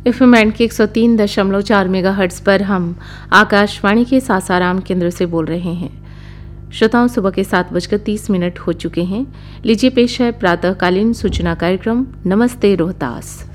FM band के 103.4 megahertz पर हम आकाशवाणी के सासाराम केंद्र से बोल रहे हैं। श्रोताओं, सुबह के 7:30 हो चुके हैं। लीजिए पेश है प्रातःकालीन सूचना कार्यक्रम नमस्ते रोहतास।